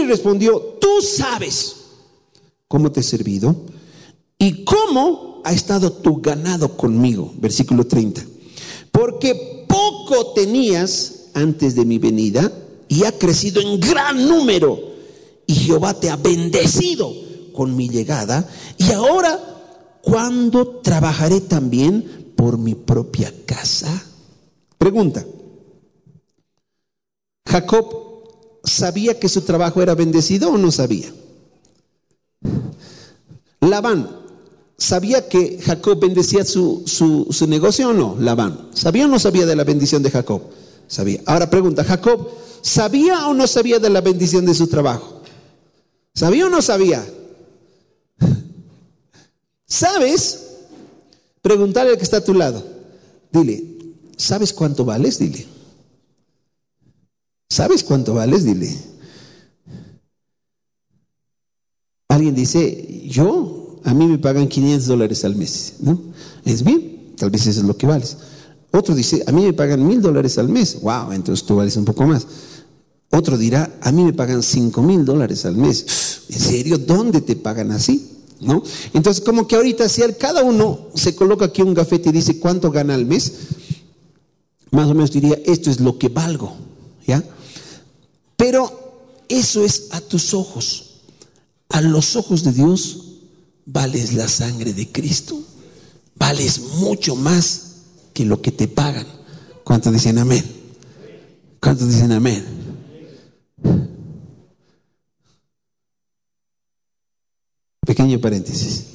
le respondió: tú sabes cómo te he servido y cómo ha estado tu ganado conmigo. Versículo 30. Porque poco tenías antes de mi venida y ha crecido en gran número, y Jehová te ha bendecido con mi llegada. Y ahora, ¿cuándo trabajaré también por mi propia casa? Pregunta: ¿Jacob sabía que su trabajo era bendecido o no sabía? Labán, ¿sabía que Jacob bendecía su negocio o no? Labán, ¿sabía o no sabía de la bendición de Jacob? Sabía. Ahora pregunta: ¿Jacob sabía o no sabía de la bendición de su trabajo? ¿Sabía o no sabía? ¿Sabes? Preguntarle al que está a tu lado. Dile: ¿sabes cuánto vales? Dile: ¿sabes cuánto vales? Dile. Alguien dice: a mí me pagan $500 al mes, ¿no? Es bien, tal vez eso es lo que vales. Otro dice: a mí me pagan $1,000 al mes. Wow, entonces tú vales un poco más. Otro dirá: a mí me pagan $5,000 al mes. ¿En serio? ¿Dónde te pagan así? ¿No? Entonces, como que ahorita, si cada uno se coloca aquí un gafete y dice cuánto gana al mes, más o menos diría: esto es lo que valgo, ¿ya? Pero eso es a tus ojos. A los ojos de Dios vales la sangre de Cristo. Vales mucho más que lo que te pagan. ¿Cuántos dicen amén? ¿Cuántos dicen amén? Pequeño paréntesis.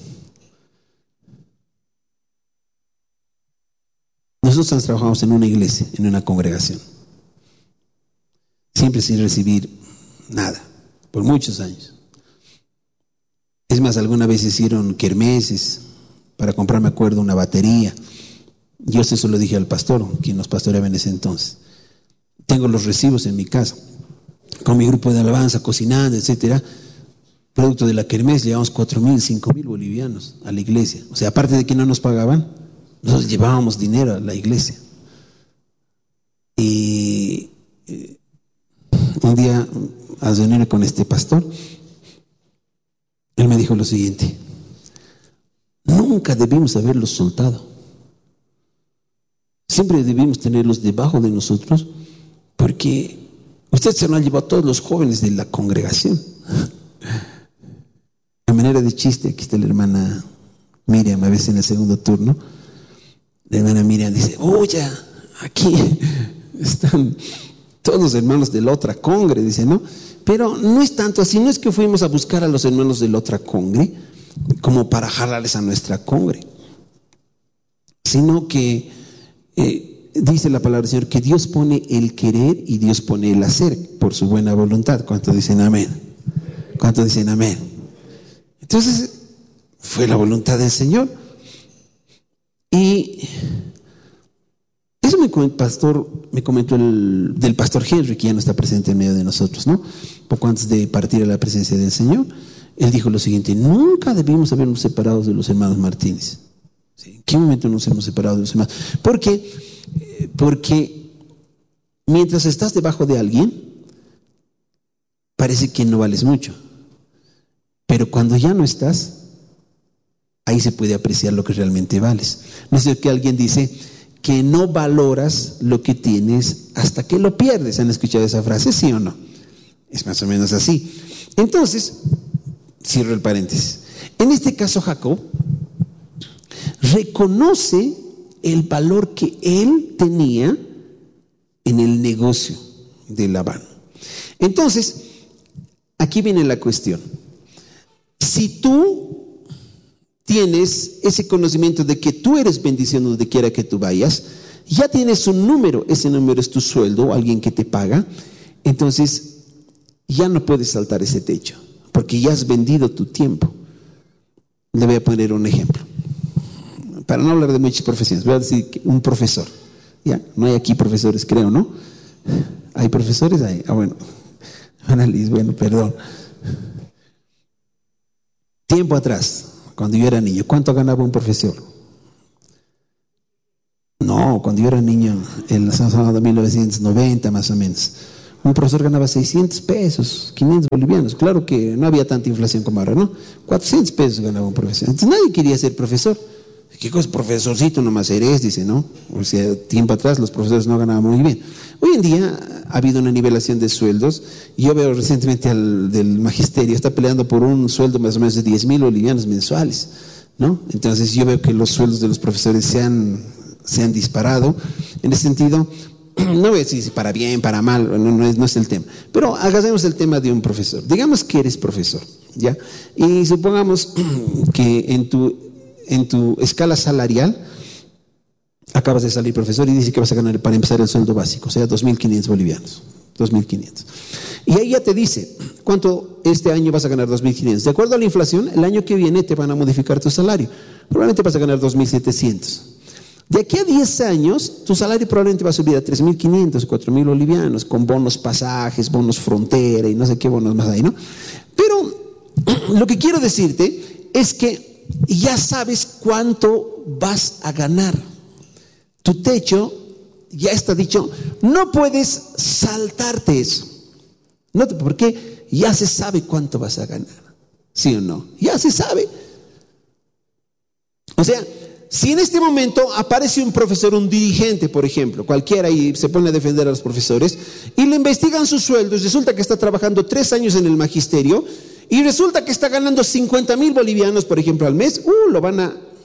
Nosotros trabajamos en una iglesia, en una congregación, siempre sin recibir nada, por muchos años. Es más, alguna vez hicieron kermeses para comprar, me acuerdo, una batería. Yo eso lo dije al pastor, quien nos pastoreaba en ese entonces. Tengo los recibos en mi casa, con mi grupo de alabanza, cocinando, etcétera. Producto de la kermés, llevamos 4,000, 5,000 bolivianos a la iglesia. O sea, aparte de que no nos pagaban, nosotros llevábamos dinero a la iglesia. Y un día, al reunirme con este pastor, él me dijo lo siguiente: nunca debimos haberlos soltado. Siempre debimos tenerlos debajo de nosotros, porque usted se lo ha llevado a todos los jóvenes de la congregación. A manera de chiste, aquí está la hermana Miriam, a veces en el segundo turno. La hermana Miriam dice: oye, aquí están todos los hermanos de la otra congre, dice, ¿no? Pero no es tanto así, no es que fuimos a buscar a los hermanos de la otra congre como para jalarles a nuestra congre, sino que dice la palabra del Señor que Dios pone el querer y Dios pone el hacer por su buena voluntad. ¿Cuántos dicen amén? ¿Cuántos dicen amén? Entonces fue la voluntad del Señor. Y eso me comentó del pastor Henry, que ya no está presente en medio de nosotros, ¿no? Poco antes de partir a la presencia del Señor, él dijo lo siguiente: nunca debimos habernos separado de los hermanos Martínez. ¿Sí? ¿En qué momento nos hemos separado de los hermanos? Porque mientras estás debajo de alguien, parece que no vales mucho. Pero cuando ya no estás, ahí se puede apreciar lo que realmente vales. No sé que alguien dice que no valoras lo que tienes hasta que lo pierdes. ¿Han escuchado esa frase? ¿Sí o no? Es más o menos así. Entonces, cierro el paréntesis. En este caso, Jacob reconoce el valor que él tenía en el negocio de Labán. Entonces, aquí viene la cuestión. Si tú tienes ese conocimiento de que tú eres bendición donde quiera que tú vayas, ya tienes un número, ese número es tu sueldo o alguien que te paga, entonces ya no puedes saltar ese techo, porque ya has vendido tu tiempo. Le voy a poner un ejemplo, para no hablar de muchas profesiones. Voy a decir que un profesor, ya, no hay aquí profesores, creo, ¿no? ¿Hay profesores? Hay. Bueno, Annalise, bueno, perdón. Tiempo atrás, cuando yo era niño, ¿cuánto ganaba un profesor? No, cuando yo era niño, estamos hablando de 1990 más o menos. Un profesor ganaba 600 pesos, 500 bolivianos. Claro que no había tanta inflación como ahora, ¿no? 400 pesos ganaba un profesor. Entonces nadie quería ser profesor. ¿Qué cosa, profesorcito nomás eres? Dice, ¿no? O sea, tiempo atrás los profesores no ganaban muy bien. Hoy en día ha habido una nivelación de sueldos. Yo veo recientemente del magisterio, está peleando por un sueldo más o menos de 10.000 bolivianos mensuales, ¿no? Entonces yo veo que los sueldos de los profesores se han disparado. En ese sentido, no voy a decir si para bien, para mal, no es el tema. Pero hagamos el tema de un profesor. Digamos que eres profesor, ¿ya? Y supongamos que en tu escala salarial acabas de salir profesor y dice que vas a ganar para empezar el sueldo básico, o sea, 2.500 bolivianos. 2.500. Y ahí ya te dice, ¿cuánto este año vas a ganar? 2.500. De acuerdo a la inflación, el año que viene te van a modificar tu salario. Probablemente vas a ganar 2.700. De aquí a 10 años, tu salario probablemente va a subir a 3.500, 4.000 bolivianos, con bonos pasajes, bonos frontera y no sé qué bonos más hay, ¿no? Pero lo que quiero decirte es que ya sabes cuánto vas a ganar. Tu techo ya está dicho, no puedes saltarte eso. No, porque ya se sabe cuánto vas a ganar. ¿Sí o no? Ya se sabe. O sea, si en este momento aparece un profesor, un dirigente, por ejemplo, cualquiera, y se pone a defender a los profesores, y le investigan sus sueldos, resulta que está trabajando 3 años en el magisterio, y resulta que está ganando 50.000 bolivianos, por ejemplo, al mes, lo van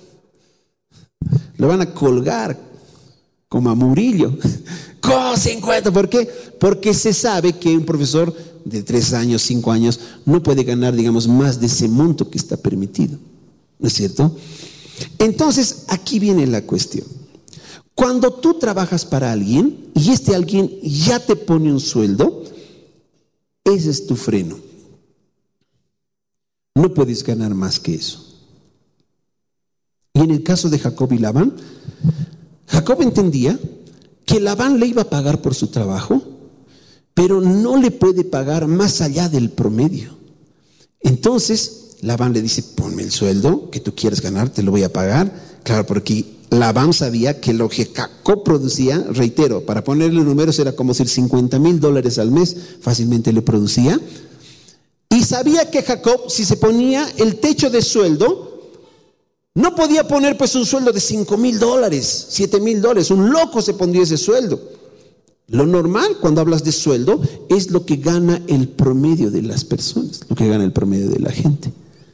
a colgar como a Murillo. ¿Cómo 50? ¿Por qué? Porque se sabe que un profesor de 3 años, 5 años, no puede ganar, digamos, más de ese monto que está permitido. ¿No es cierto? Entonces, aquí viene la cuestión. Cuando tú trabajas para alguien y este alguien ya te pone un sueldo, ese es tu freno. No puedes ganar más que eso. Y en el caso de Jacob y Labán, Jacob entendía que Labán le iba a pagar por su trabajo, pero no le puede pagar más allá del promedio. Entonces Labán le dice, ponme el sueldo que tú quieres ganar, te lo voy a pagar. Claro, porque Labán sabía que lo que Jacob producía, reitero, para ponerle números era como decir $50.000 al mes, fácilmente le producía. Y sabía que Jacob, si se ponía el techo de sueldo, no podía poner pues un sueldo de $5.000, $7.000, un loco se pondría ese sueldo. Lo normal cuando hablas de sueldo es lo que gana el promedio de las personas, lo que gana el promedio de la gente.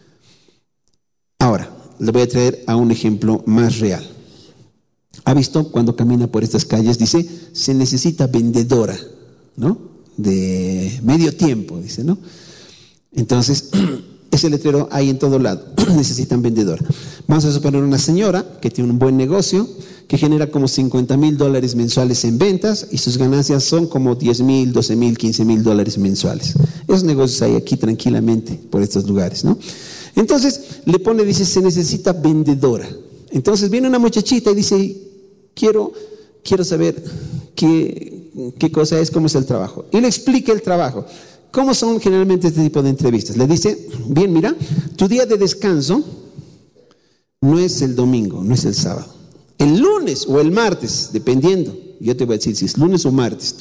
Ahora, le voy a traer a un ejemplo más real. ¿Ha visto cuando camina por estas calles? Dice, se necesita vendedora, ¿no? De medio tiempo, dice, ¿no? Entonces, ese letrero hay en todo lado, necesitan vendedora. Vamos a suponer una señora que tiene un buen negocio, que genera como $50.000 mensuales en ventas y sus ganancias son como $10.000, $12.000, $15.000 mensuales. Esos negocios hay aquí tranquilamente por estos lugares, ¿no? Entonces le pone, dice, se necesita vendedora. Entonces viene una muchachita y dice, quiero saber qué cosa es, cómo es el trabajo. Y le explica el trabajo. ¿Cómo son generalmente este tipo de entrevistas? Le dice, bien, mira, tu día de descanso no es el domingo, no es el sábado. El lunes o el martes, dependiendo. Yo te voy a decir si es lunes o martes.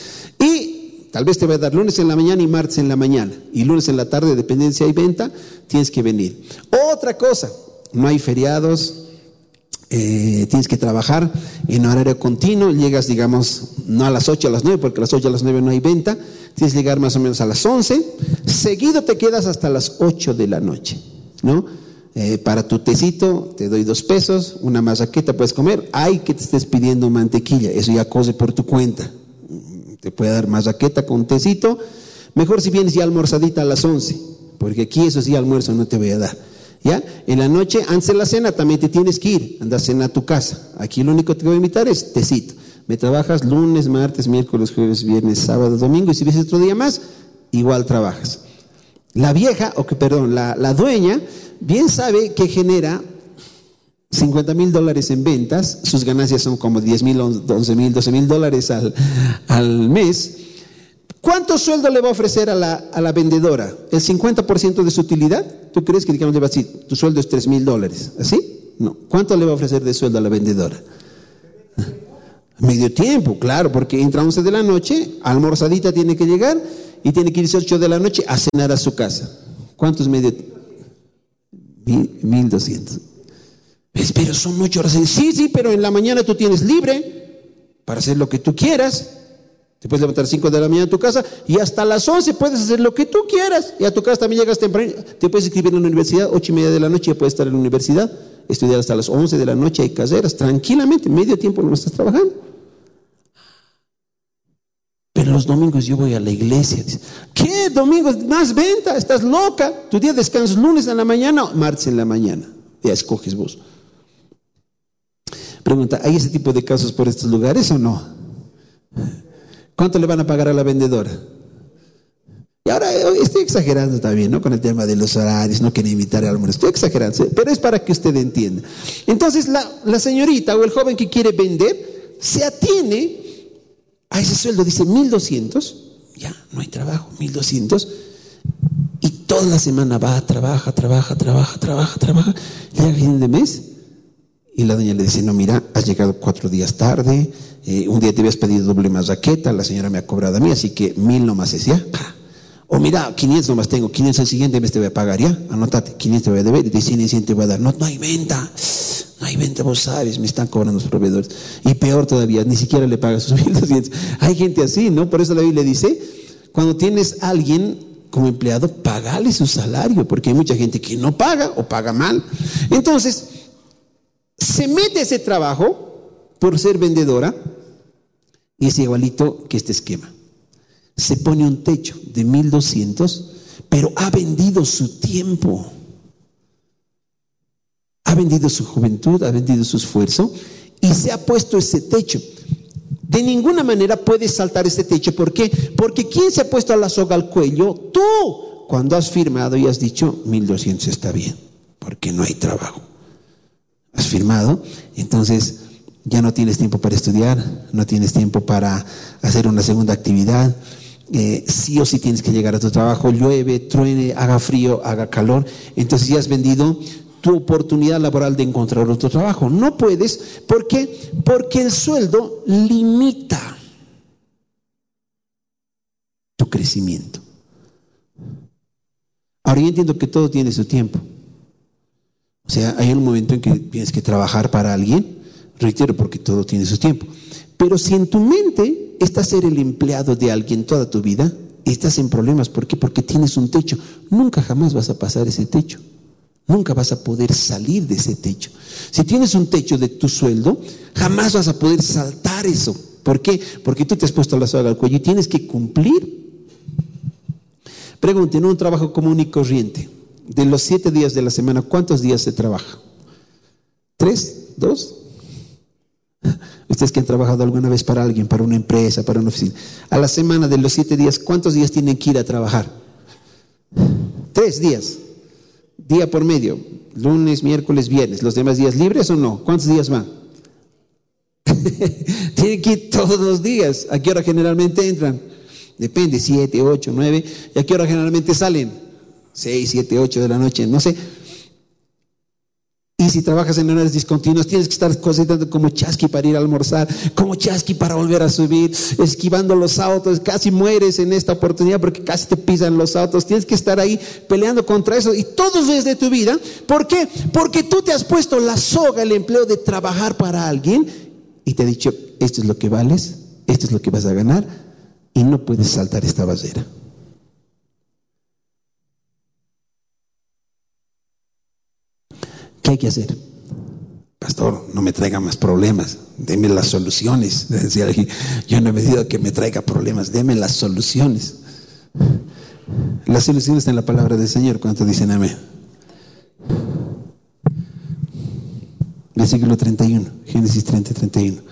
Y tal vez te voy a dar lunes en la mañana y martes en la mañana. Y lunes en la tarde, dependiendo si hay venta, tienes que venir. Otra cosa, no hay feriados, tienes que trabajar en horario continuo. Llegas, digamos, no a las 8, a las 9, porque a las 8, a las 9 no hay venta. Tienes que llegar más o menos a las 11. Seguido te quedas hasta las 8 de la noche, ¿no? Para tu tecito te doy 2 pesos, una masaqueta puedes comer. Hay que te estés pidiendo mantequilla, eso ya cose por tu cuenta. Te puede dar masaqueta con tecito. Mejor si vienes ya almorzadita a las 11, porque aquí eso sí, almuerzo no te voy a dar. ¿Ya? En la noche, antes de la cena, también te tienes que ir, andas a cenar a tu casa. Aquí lo único que te voy a invitar es tecito. Me trabajas lunes, martes, miércoles, jueves, viernes, sábado, domingo, y si ves otro día más, igual trabajas. La vieja, la dueña, bien sabe que genera $50.000 en ventas, sus ganancias son como $10.000, $11.000, $12.000 al mes. ¿Cuánto sueldo le va a ofrecer a la vendedora? ¿El 50% de su utilidad? ¿Tú crees que, digamos, le va a decir, tu sueldo es $3.000? ¿Así? No. ¿Cuánto le va a ofrecer de sueldo a la vendedora? Medio tiempo, claro, porque entra a 11 de la noche, almorzadita tiene que llegar y tiene que irse a 8 de la noche a cenar a su casa. ¿Cuántos medio? 1200. Pero son 8 horas. Sí, pero en la mañana tú tienes libre para hacer lo que tú quieras. Te puedes levantar a 5 de la mañana en tu casa y hasta las 11 puedes hacer lo que tú quieras. Y a tu casa también llegas temprano. Te puedes inscribir en la universidad, 8:30 de la noche ya puedes estar en la universidad, estudiar hasta las 11 de la noche, hay carreras, tranquilamente, medio tiempo no estás trabajando. Pero los domingos yo voy a la iglesia. ¿Qué? ¿Domingos? Más venta, estás loca. Tu día de descanso, lunes en la mañana o martes en la mañana. Ya escoges vos. Pregunta, ¿hay ese tipo de casos por estos lugares o no? ¿Cuánto le van a pagar a la vendedora? Y ahora estoy exagerando también, ¿no? Con el tema de los horarios, no quiero invitar al almuerzo. Estoy exagerando, pero es para que usted entienda. Entonces la señorita o el joven que quiere vender se atiene a ese sueldo, dice 1200, ya no hay trabajo, 1200, y toda la semana va, trabaja, llega el fin de mes, y la doña le dice, no, mira, has llegado 4 días tarde, un día te habías pedido doble más raqueta, la señora me ha cobrado a mí, así que 1000 nomás es ya. O mira, 500 nomás tengo, 500 el siguiente mes te voy a pagar ya, anótate, 500 te voy a deber, y de 100 te voy a dar. No hay venta. No hay venta, vos sabes, me están cobrando los proveedores. Y peor todavía, ni siquiera le pagas sus 1200. Hay gente así, ¿no? Por eso la Biblia dice, cuando tienes a alguien como empleado, pagale su salario, porque hay mucha gente que no paga o paga mal. Entonces, se mete a ese trabajo por ser vendedora y es igualito que este esquema. Se pone un techo de 1200, pero ha vendido su tiempo. Ha vendido su juventud, ha vendido su esfuerzo y se ha puesto ese techo. De ninguna manera puedes saltar ese techo. ¿Por qué? Porque ¿quién se ha puesto la soga al cuello? Tú, cuando has firmado y has dicho 1200 está bien, porque no hay trabajo. Has firmado, entonces ya no tienes tiempo para estudiar, no tienes tiempo para hacer una segunda actividad. Sí o sí tienes que llegar a tu trabajo, llueve, truene, haga frío, haga calor. Entonces ya has vendido tu oportunidad laboral de encontrar otro trabajo. No puedes, ¿por qué? Porque el sueldo limita tu crecimiento. Ahora yo entiendo que todo tiene su tiempo. O sea, hay un momento en que tienes que trabajar para alguien, reitero, porque todo tiene su tiempo. Pero si en tu mente está ser el empleado de alguien toda tu vida, estás en problemas. ¿Por qué? Porque tienes un techo. Nunca jamás vas a pasar ese techo. Nunca vas a poder salir de ese techo. Si tienes un techo de tu sueldo, jamás vas a poder saltar eso. ¿Por qué? Porque tú te has puesto la soga al cuello y tienes que cumplir. Pregunten, un trabajo común y corriente. De los 7 días de la semana, ¿cuántos días se trabaja? ¿3? ¿2? Ustedes que han trabajado alguna vez para alguien, para una empresa, para una oficina. A la semana de los 7 días, ¿cuántos días tienen que ir a trabajar? 3 días. Día por medio, lunes, miércoles, viernes. ¿Los demás días libres o no? ¿Cuántos días van? Tienen que ir todos los días. ¿A qué hora generalmente entran? Depende, 7, 8, 9. ¿Y a qué hora generalmente salen? 6, 7, 8 de la noche, no sé. Y si trabajas en horarios discontinuos, tienes que estar cosechando como chasqui para ir a almorzar, como chasqui para volver a subir, esquivando los autos, casi mueres en esta oportunidad porque casi te pisan los autos, tienes que estar ahí peleando contra eso y todos los días de tu vida. ¿Por qué? Porque tú te has puesto la soga, el empleo de trabajar para alguien y te ha dicho, esto es lo que vales, esto es lo que vas a ganar y no puedes saltar esta barrera. ¿Qué hay que hacer? Pastor, no me traiga más problemas, deme las soluciones. Decía, yo no he pedido que me traiga problemas, deme las soluciones. Las soluciones están en la palabra del Señor. ¿Cuántos dicen amén? Versículo 31, Génesis 30, 31.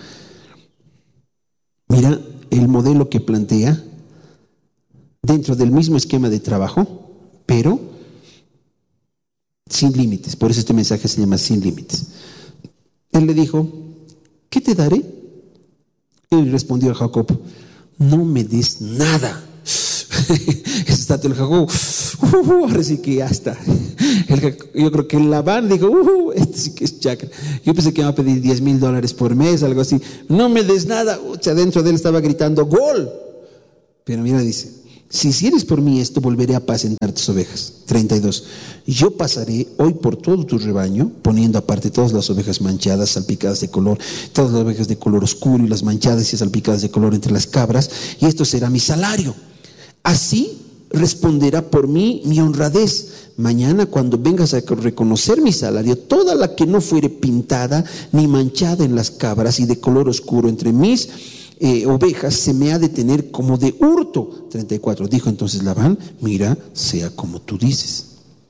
Mira el modelo que plantea dentro del mismo esquema de trabajo, pero sin límites. Por eso este mensaje se llama Sin Límites. Él le dijo, ¿qué te daré? Él respondió a Jacob, no me des nada. Está el Jacob, ahora sí que ya está. Yo creo que el Labán dijo, este sí que es chakra. Yo pensé que me iba a pedir $10,000 por mes, algo así. No me des nada. Dentro de él estaba gritando, ¡gol! Pero mira, dice, si hicieres por mí esto, volveré a apacentar tus ovejas. 32. Yo pasaré hoy por todo tu rebaño, poniendo aparte todas las ovejas manchadas, salpicadas de color, todas las ovejas de color oscuro y las manchadas y salpicadas de color entre las cabras, y esto será mi salario. Así responderá por mí mi honradez. Mañana, cuando vengas a reconocer mi salario, toda la que no fuere pintada ni manchada en las cabras y de color oscuro entre mis ovejas, se me ha de tener como de hurto. 34. Dijo entonces Labán, mira, sea como tú dices.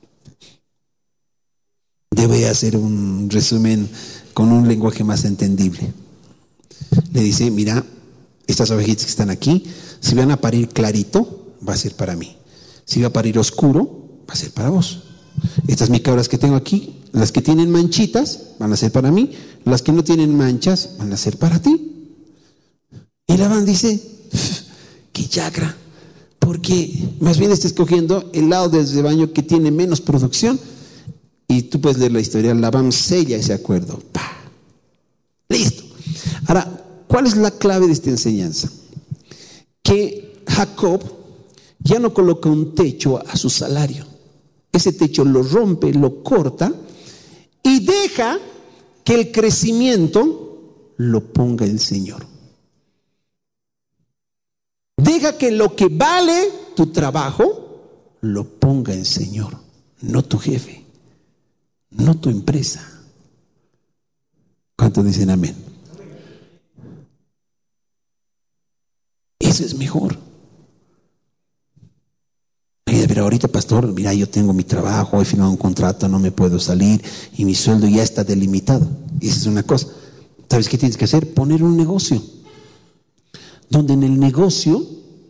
Debe hacer un resumen con un lenguaje más entendible. Le dice, mira, estas ovejitas que están aquí, si van a parir clarito, va a ser para mí. Si va a parir oscuro, va a ser para vos. Estas mis cabras que tengo aquí, las que tienen manchitas, van a ser para mí. Las que no tienen manchas, van a ser para ti. Y Labán dice, qué chakra, porque más bien está escogiendo el lado del rebaño que tiene menos producción. Y tú puedes leer la historia, Labán sella ese acuerdo. ¡Pah! Listo. Ahora, ¿cuál es la clave de esta enseñanza? Que Jacob ya no coloca un techo a su salario. Ese techo lo rompe, lo corta y deja que el crecimiento lo ponga el Señor. Deja que lo que vale tu trabajo lo ponga el Señor, no tu jefe, no tu empresa. ¿Cuántos dicen amén? Eso es mejor. Pero ahorita, pastor, mira, yo tengo mi trabajo, he firmado un contrato, no me puedo salir y mi sueldo ya está delimitado. Y esa es una cosa. ¿Sabes qué tienes que hacer? Poner un negocio. Donde en el negocio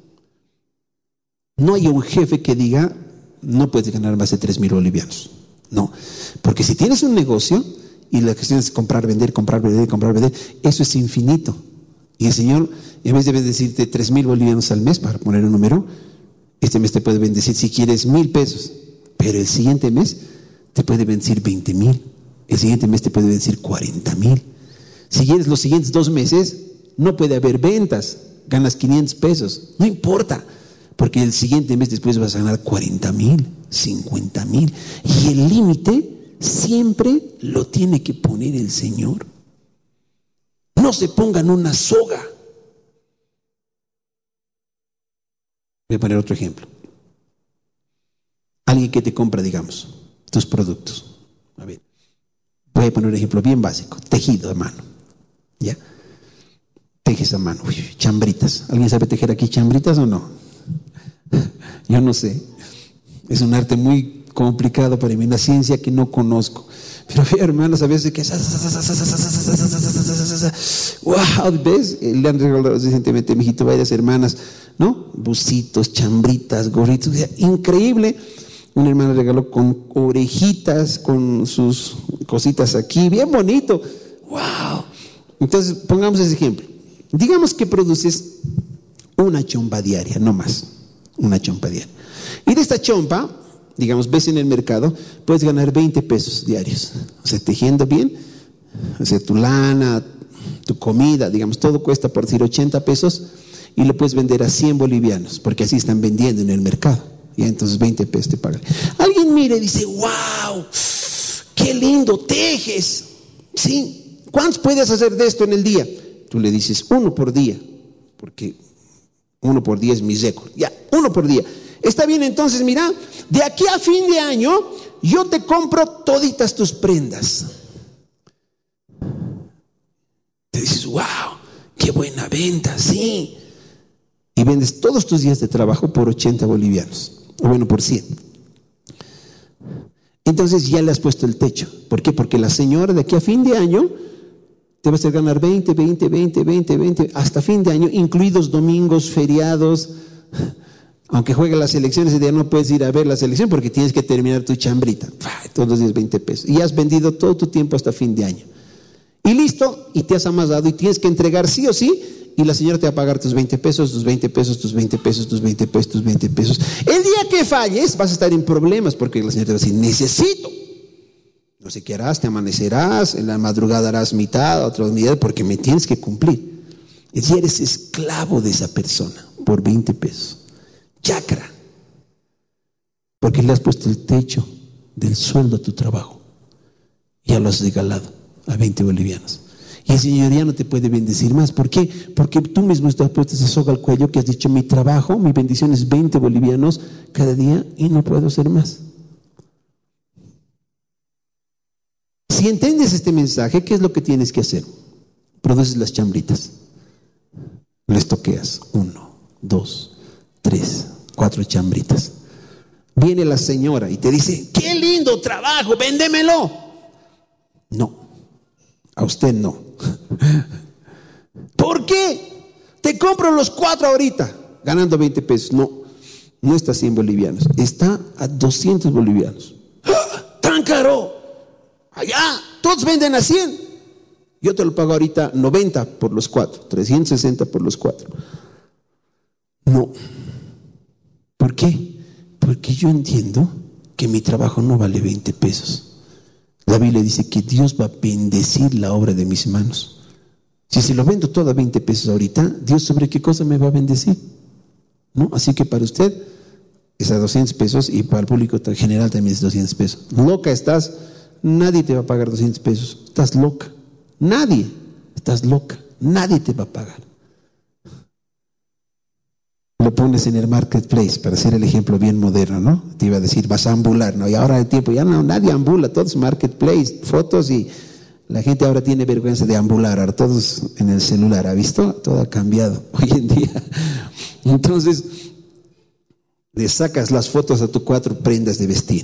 no haya un jefe que diga, no puedes ganar más de 3,000 bolivianos. No, porque si tienes un negocio y la cuestión es comprar, vender, eso es infinito. Y el Señor, en vez de bendecirte 3,000 bolivianos al mes, para poner un número, este mes te puede bendecir si quieres 1,000 pesos, pero el siguiente mes te puede bendecir 20,000, el siguiente mes te puede bendecir 40,000. Si quieres los siguientes 2 meses, no puede haber ventas, ganas 500 pesos, no importa, porque el siguiente mes después vas a ganar 40,000, 50,000, y el límite siempre lo tiene que poner el Señor. No se pongan una soga. Voy a poner otro ejemplo. Alguien que te compra, digamos, tus productos. A ver, voy a poner un ejemplo bien básico. Tejido a mano. ¿Ya? Tejes a mano. Uy, chambritas. ¿Alguien sabe tejer aquí chambritas o no? Yo no sé. Es un arte muy complicado para mí, una ciencia que no conozco. Pero veo hermanos a veces que wow, ¿ves? Le han regalado recientemente, mijito, varias hermanas, ¿no? Bucitos, chambritas, gorritos, increíble. Una hermana regaló con orejitas, con sus cositas aquí, bien bonito. Wow. Entonces, pongamos ese ejemplo. Digamos que produces una chompa diaria, no más. Una chompa diaria. Y de esta chompa, digamos, ves en el mercado, puedes ganar 20 pesos diarios. O sea, tejiendo bien, o sea, tu lana, tu comida, digamos, todo cuesta por decir 80 pesos y lo puedes vender a 100 bolivianos, porque así están vendiendo en el mercado. Y entonces 20 pesos te pagan. Alguien mira y dice, wow, qué lindo tejes. ¿Sí? ¿Cuántos puedes hacer de esto en el día? Tú le dices 1 por día, porque 1 por día es mi récord. Ya, 1 por día. Está bien, entonces mira, de aquí a fin de año yo te compro toditas tus prendas. Te dices, wow, qué buena venta, sí. Y vendes todos tus días de trabajo por 80 bolivianos, o bueno, por 100. Entonces ya le has puesto el techo. ¿Por qué? Porque la señora de aquí a fin de año te va a hacer ganar 20, hasta fin de año, incluidos domingos, feriados. Aunque juegue las elecciones, ese día no puedes ir a ver la selección porque tienes que terminar tu chambrita. Todos los días 20 pesos. Y has vendido todo tu tiempo hasta fin de año. Y listo, y te has amasado y tienes que entregar sí o sí y la señora te va a pagar tus 20 pesos, tus 20 pesos, tus 20 pesos, tus 20 pesos, tus 20 pesos. El día que falles vas a estar en problemas porque la señora te va a decir, necesito. No sé qué harás, te amanecerás, en la madrugada harás mitad, otra mitad, porque me tienes que cumplir. Y eres esclavo de esa persona por 20 pesos. Chacra. Porque le has puesto el techo del sueldo a tu trabajo. Ya lo has regalado a 20 bolivianos. Y el Señor ya no te puede bendecir más. ¿Por qué? Porque tú mismo te has puesto ese soga al cuello que has dicho, mi trabajo, mi bendición es 20 bolivianos cada día y no puedo hacer más. Si entiendes este mensaje, ¿qué es lo que tienes que hacer? Produces las chambritas. Les toqueas 1, 2, 3, 4 chambritas. Viene la señora y te dice, qué lindo trabajo, véndemelo. No, a usted no. ¿Por qué? Te compro los 4 ahorita, ganando 20 pesos. No, no está a 100 bolivianos, está a 200 bolivianos. ¡Ah! ¡Tan caro! Allá, todos venden a 100. Yo te lo pago ahorita 90 por los 4, 360 por los 4. No. ¿Por qué? Porque yo entiendo que mi trabajo no vale 20 pesos. La Biblia dice que Dios va a bendecir la obra de mis manos. Si se lo vendo todo a 20 pesos ahorita, ¿Dios sobre qué cosa me va a bendecir? ¿No? Así que para usted es a 200 pesos y para el público general también es 200 pesos. Loca estás, nadie te va a pagar 200 pesos. Estás loca. Nadie. Estás loca. Nadie te va a pagar. Lo pones en el marketplace para hacer el ejemplo bien moderno, ¿no? Te iba a decir, vas a ambular, ¿no? Y ahora el tiempo, ya no, nadie ambula, todo es marketplace, fotos, y la gente ahora tiene vergüenza de ambular, ahora todos en el celular, ¿ha visto? Todo ha cambiado hoy en día. Entonces, le sacas las fotos a tus 4 prendas de vestir.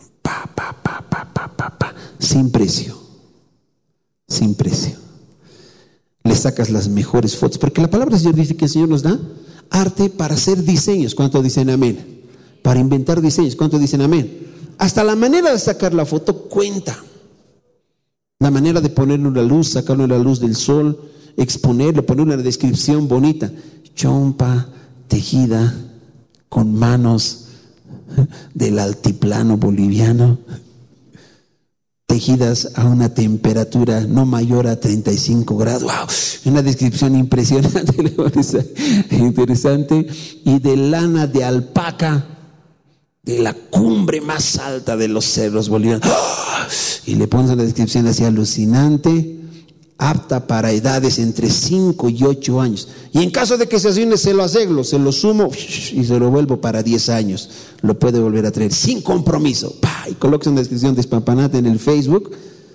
Sin precio. Sin precio. Le sacas las mejores fotos, porque la palabra del Señor dice que el Señor nos da arte para hacer diseños. ¿Cuánto dicen amén? Para inventar diseños. ¿Cuánto dicen amén? Hasta la manera de sacar la foto cuenta. La manera de ponerle una luz, sacarle la luz del sol, exponerlo, poner una descripción bonita. Chompa tejida con manos del altiplano boliviano, tejidas a una temperatura no mayor a 35 grados. ¡Wow! Una descripción impresionante, interesante. Y de lana de alpaca, de la cumbre más alta de los cerros bolivianos. ¡Oh! Y le pones una descripción así alucinante, apta para edades entre 5 y 8 años. Y en caso de que se asine, se lo arreglo, se lo sumo y se lo vuelvo para 10 años. Lo puede volver a traer sin compromiso. ¡Pah! Y coloca una descripción de Spampanate en el Facebook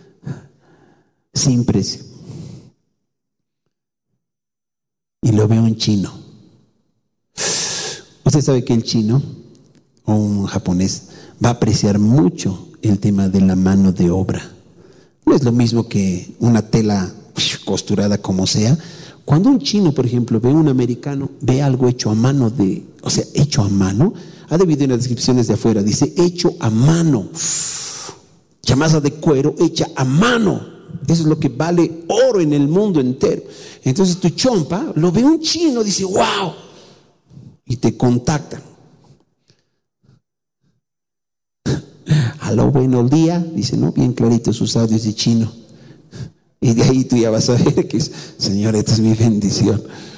sin precio. Y lo ve un chino. Usted sabe que el chino o un japonés va a apreciar mucho el tema de la mano de obra. No es lo mismo que una tela costurada como sea. Cuando un chino, por ejemplo, ve a un americano, ve algo hecho a mano hecho a mano, ha debido en las descripciones de afuera, dice hecho a mano, chamasa de cuero hecha a mano. Eso es lo que vale oro en el mundo entero. Entonces tu chompa lo ve un chino, dice wow, y te contactan. Aló, buenos días, dice, ¿no? Bien clarito sus audios de chino. Y de ahí tú ya vas a ver que, Señor, esta es mi bendición.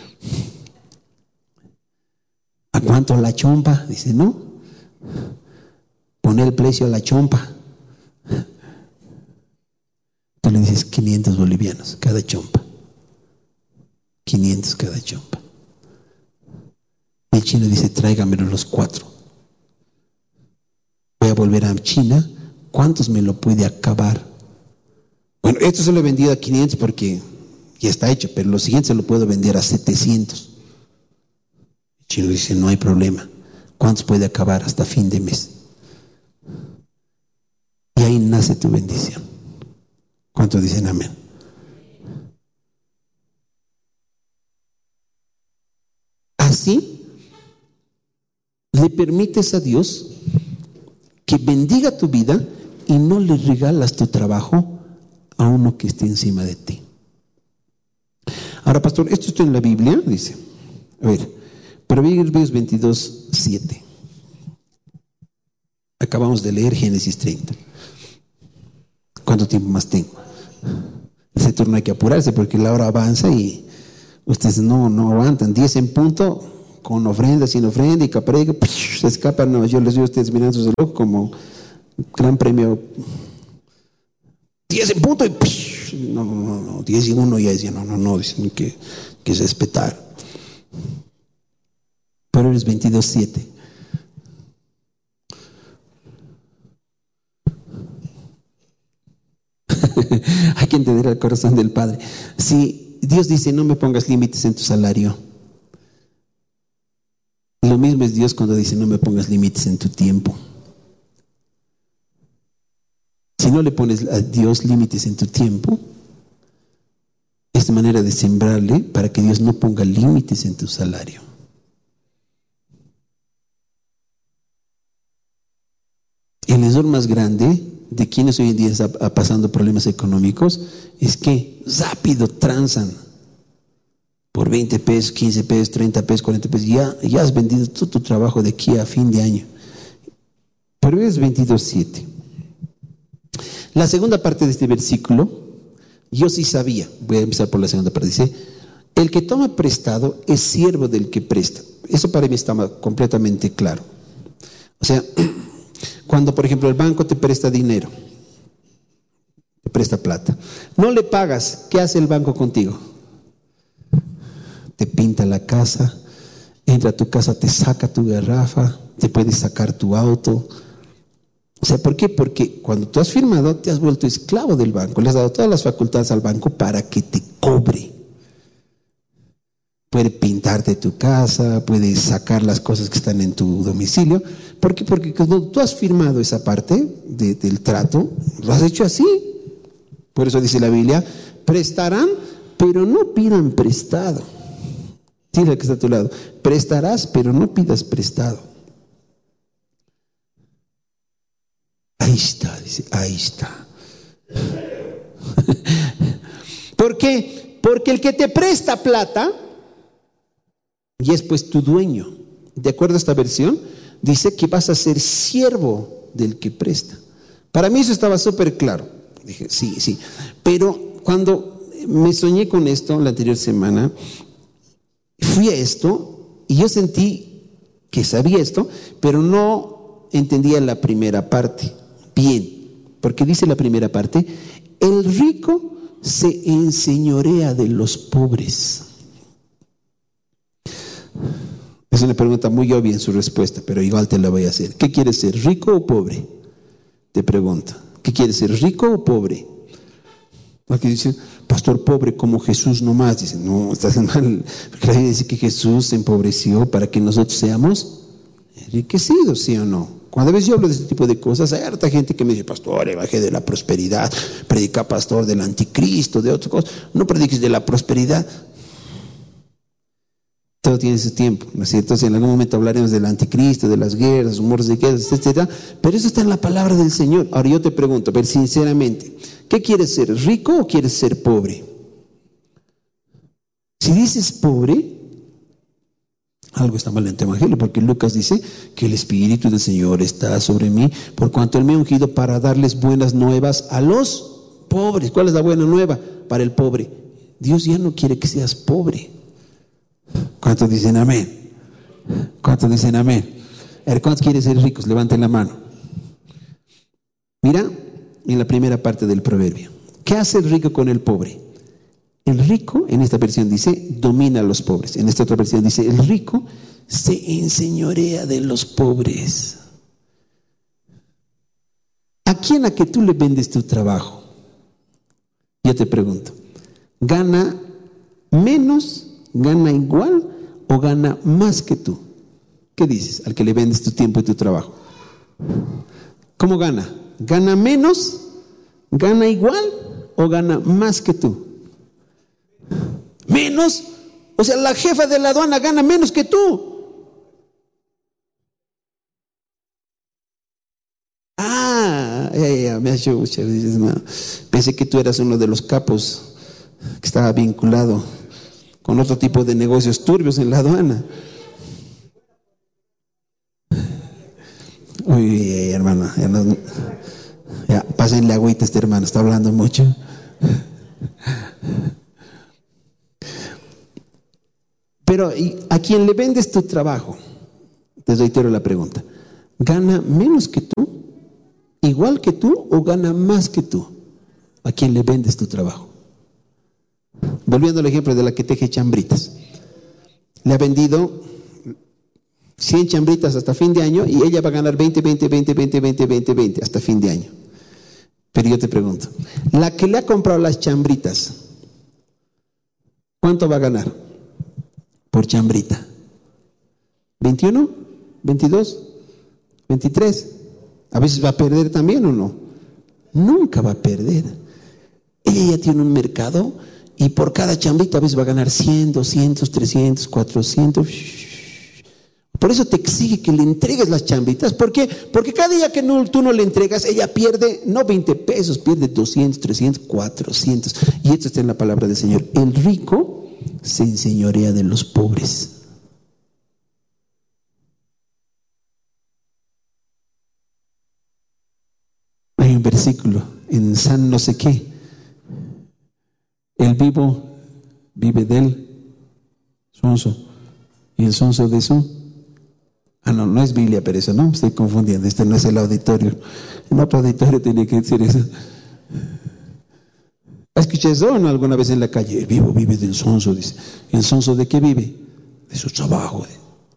¿A cuánto la chompa? Dice, no. Pone el precio a la chompa. Tú le dices 500 bolivianos cada chompa. 500 cada chompa. Y el chino dice, tráigamelo los 4. Voy a volver a China, ¿cuántos me lo puede acabar? Bueno, esto se lo he vendido a 500 porque ya está hecho, pero lo siguiente se lo puedo vender a 700. El chino dice, no hay problema. ¿Cuántos puede acabar hasta fin de mes? Y ahí nace tu bendición. ¿Cuántos dicen amén? Así le permites a Dios que bendiga tu vida y no le regalas tu trabajo a uno que esté encima de ti. Ahora, pastor, esto está en la Biblia, dice. A ver, Proverbios 22:7. Acabamos de leer Génesis 30. ¿Cuánto tiempo más tengo? Ese turno hay que apurarse porque la hora avanza y ustedes no aguantan. 10 en punto, con ofrenda, sin ofrenda, y caprega, se escapan. No, yo les veo a ustedes mirando su reloj como gran premio. 10 en punto y no, 10 y 1 ya decía, no, dicen que es respetar. Proverbios 22:7. Hay que entender el corazón del Padre. Si Dios dice, no me pongas límites en tu salario, lo mismo es Dios cuando dice, no me pongas límites en tu tiempo. Si no le pones a Dios límites en tu tiempo, es manera de sembrarle para que Dios no ponga límites en tu salario. El error más grande de quienes hoy en día están pasando problemas económicos es que rápido transan por 20 pesos, 15 pesos, 30 pesos, 40 pesos. Ya has vendido todo tu trabajo de aquí a fin de año. Pero es 22:7. La segunda parte de este versículo, yo sí sabía. Voy a empezar por la segunda parte. Dice, el que toma prestado es siervo del que presta. Eso para mí estaba completamente claro. O sea, cuando por ejemplo el banco te presta dinero, te presta plata, no le pagas, ¿qué hace el banco contigo? Te pinta la casa, entra a tu casa, te saca tu garrafa, te puede sacar tu auto. O sea, ¿por qué? Porque cuando tú has firmado, te has vuelto esclavo del banco, le has dado todas las facultades al banco para que te cobre. Puede pintarte tu casa, puede sacar las cosas que están en tu domicilio. ¿Por qué? Porque cuando tú has firmado esa parte del trato, lo has hecho así. Por eso dice la Biblia, prestarán, pero no pidan prestado. Dile al que está a tu lado, prestarás, pero no pidas prestado. Ahí está, dice, ahí está. ¿Por qué? Porque el que te presta plata y es pues tu dueño. De acuerdo a esta versión, dice que vas a ser siervo del que presta. Para mí eso estaba súper claro. Dije, sí. Pero cuando me soñé con esto la anterior semana, fui a esto y yo sentí que sabía esto, pero no entendía la primera parte bien. Porque dice la primera parte, el rico se enseñorea de los pobres. Es una pregunta muy obvia en su respuesta, pero igual te la voy a hacer. ¿Qué quieres ser, rico o pobre? Te pregunto. ¿Qué quieres ser, rico o pobre? Aquí dicen, pastor, pobre como Jesús nomás. Dicen, no, estás mal. Porque la Biblia dice que Jesús se empobreció para que nosotros seamos enriquecidos, ¿sí o no? Cuando a veces yo hablo de este tipo de cosas, hay harta gente que me dice, pastor, evangelio de la prosperidad, predica, pastor, del anticristo, de otras cosas. No prediques de la prosperidad. Todo tiene su tiempo, ¿no es cierto? Entonces, en algún momento hablaremos del anticristo, de las guerras, rumores de guerras, etcétera. Pero eso está en la palabra del Señor. Ahora yo te pregunto, pero sinceramente, ¿qué quieres ser, rico o quieres ser pobre? Si dices pobre, algo está mal en tu evangelio, porque Lucas dice que el Espíritu del Señor está sobre mí, por cuanto Él me ha ungido para darles buenas nuevas a los pobres. ¿Cuál es la buena nueva para el pobre? Dios ya no quiere que seas pobre. ¿Cuántos dicen amén? ¿Cuántos dicen amén? A ver, ¿cuántos quieren ser ricos? Levanten la mano. Mira en la primera parte del proverbio. ¿Qué hace el rico con el pobre? El rico, en esta versión dice, domina a los pobres. En esta otra versión dice, el rico se enseñorea de los pobres. ¿A quién a que tú le vendes tu trabajo? Yo te pregunto, ¿gana menos, gana igual o gana más que tú? ¿Qué dices al que le vendes tu tiempo y tu trabajo? ¿Cómo gana? ¿Gana menos, gana igual o gana más que tú? Menos. O sea, la jefa de la aduana gana menos que tú. Me ha hecho muchas veces, pensé que tú eras uno de los capos que estaba vinculado con otro tipo de negocios turbios en la aduana. Uy, hermano, ya, pásenle agüita a este hermano, está hablando mucho. Pero a quien le vendes tu trabajo, te reitero la pregunta, ¿gana menos que tú, igual que tú o gana más que tú? ¿A quien le vendes tu trabajo? Volviendo al ejemplo de la que teje chambritas. Le ha vendido 100 chambritas hasta fin de año y ella va a ganar 20 hasta fin de año. Pero yo te pregunto, la que le ha comprado las chambritas, ¿cuánto va a ganar por chambrita? ¿21? ¿22? ¿23? ¿A veces va a perder también o no? Nunca va a perder. Ella ya tiene un mercado y por cada chambrita a veces va a ganar 100, 200, 300, 400. Por eso te exige que le entregues las chambritas. ¿Por qué? Porque cada día que tú no le entregas, ella pierde, no 20 pesos, pierde 200, 300, 400. Y esto está en la palabra del Señor. El rico se enseñorea de los pobres. Hay un versículo en San no sé qué. El vivo vive del sonso y el sonso de su... no, no es Biblia, pero eso no, estoy confundiendo, este no es el auditorio. En otro auditorio tiene que decir eso. ¿Has escuchado eso o no alguna vez en la calle? El vivo vive del sonso, dice. ¿El sonso de qué vive? De su trabajo.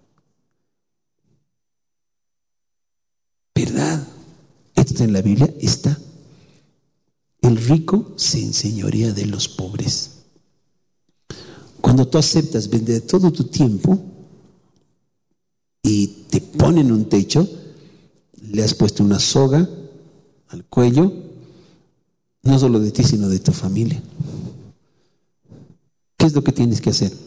¿Verdad? Esto en la Biblia está. El rico se enseñorea de los pobres. Cuando tú aceptas vender todo tu tiempo y te ponen un techo, le has puesto una soga al cuello, no solo de ti, sino de tu familia. ¿Qué es lo que tienes que hacer?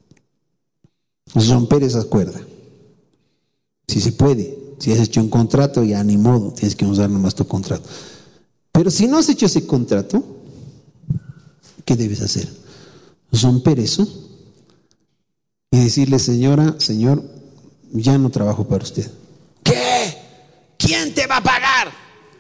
Romper esa cuerda. Si se puede. Si has hecho un contrato, ya ni modo, tienes que usar nomás tu contrato. Pero si no has hecho ese contrato, ¿qué debes hacer? Romper eso y decirle, señora, señor, ya no trabajo para usted. ¿Qué? ¿Quién te va a pagar?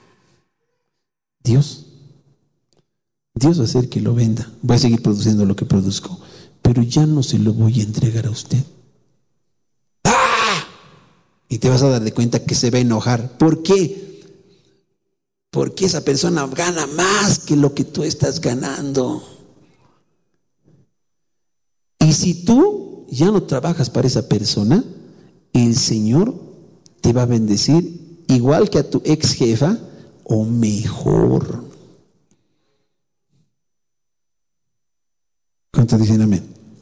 Dios. Dios va a hacer que lo venda. Voy a seguir produciendo lo que produzco, pero ya no se lo voy a entregar a usted. ¡Ah! Y te vas a dar de cuenta que se va a enojar. ¿Por qué? Porque esa persona gana más que lo que tú estás ganando. Y si tú ya no trabajas para esa persona, el Señor te va a bendecir igual que a tu ex jefa o mejor. ¿Cuántos dicen amén?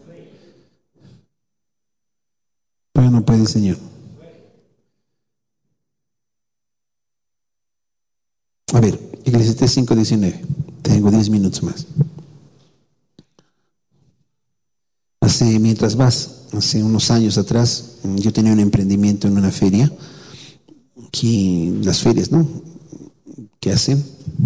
Pero no puede, Señor. A ver, Eclesiastés 5:19. Tengo 10 minutos más. Hace unos años atrás, yo tenía un emprendimiento en una feria, aquí las ferias, ¿no? ¿Qué hacen?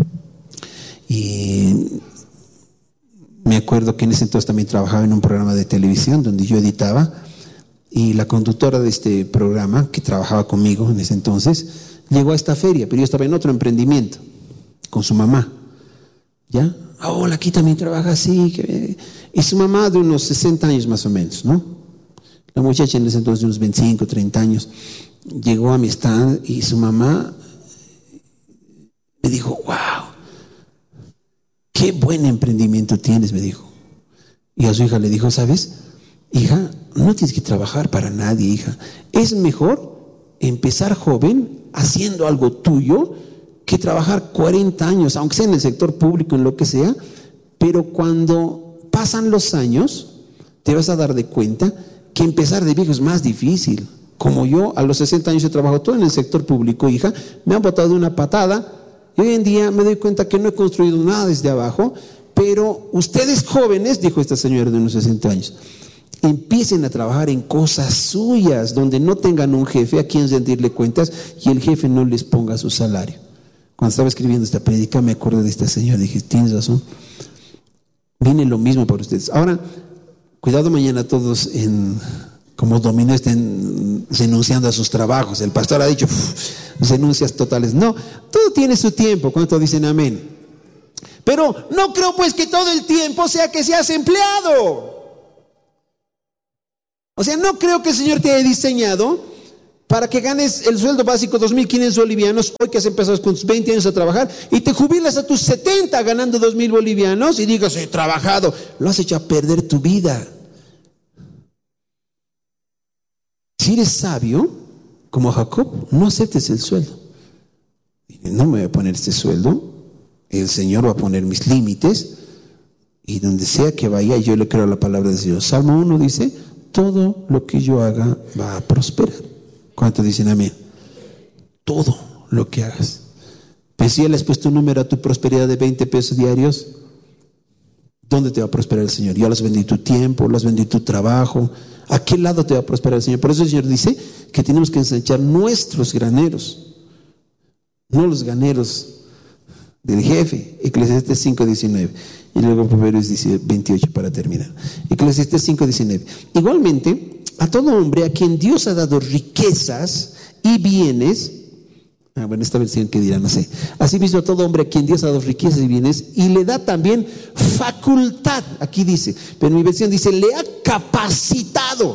Y me acuerdo que en ese entonces también trabajaba en un programa de televisión donde yo editaba, y la conductora de este programa, que trabajaba conmigo en ese entonces, llegó a esta feria, pero yo estaba en otro emprendimiento con su mamá. ¿Ya? Hola, aquí también trabaja así. Y su mamá de unos 60 años más o menos, ¿no? La muchacha en ese entonces de unos 25, 30 años, llegó a mi stand y su mamá me dijo, wow, qué buen emprendimiento tienes, me dijo. Y a su hija le dijo, ¿sabes? Hija, no tienes que trabajar para nadie, hija. Es mejor empezar joven haciendo algo tuyo que trabajar 40 años, aunque sea en el sector público, en lo que sea, pero cuando pasan los años, te vas a dar de cuenta que empezar de viejo es más difícil. Como yo, a los 60 años he trabajado todo en el sector público, hija, me han botado de una patada, y hoy en día me doy cuenta que no he construido nada desde abajo, pero ustedes jóvenes, dijo esta señora de unos 60 años, empiecen a trabajar en cosas suyas, donde no tengan un jefe a quien rendirle cuentas y el jefe no les ponga su salario. Cuando estaba escribiendo esta prédica me acuerdo de esta señora, dije, tienes razón, viene lo mismo para ustedes. Ahora, Cuidado mañana todos como dominó estén renunciando a sus trabajos. El pastor ha dicho, renuncias totales. No, todo tiene su tiempo. ¿Cuántos dicen amén? Pero no creo pues que todo el tiempo sea que seas empleado. O sea, no creo que el Señor te haya diseñado para que ganes el sueldo básico 2.500 bolivianos, hoy que has empezado con tus 20 años a trabajar, y te jubilas a tus 70 ganando 2.000 bolivianos y digas, he trabajado. Lo has hecho a perder tu vida. Si eres sabio, como Jacob, no aceptes el sueldo. No me voy a poner este sueldo, el Señor va a poner mis límites, y donde sea que vaya, yo le creo a la palabra del Señor. Salmo 1 dice, todo lo que yo haga va a prosperar. ¿Cuántos dicen amén? Todo lo que hagas. Pero si ya le has puesto un número a tu prosperidad de 20 pesos diarios, ¿dónde te va a prosperar el Señor? Ya lo has vendido tu tiempo, lo has vendido tu trabajo. ¿A qué lado te va a prosperar el Señor? Por eso el Señor dice que tenemos que ensanchar nuestros graneros, no los graneros del jefe. Eclesiastés 5:19. Y luego Proverbios 28 para terminar. Eclesiastés 5:19. Igualmente, a todo hombre a quien Dios ha dado riquezas y bienes, bueno, esta versión que dirá, no sé. Asimismo, a todo hombre a quien Dios ha dado riquezas y bienes, y le da también facultad, aquí dice, pero en mi versión dice, le ha capacitado.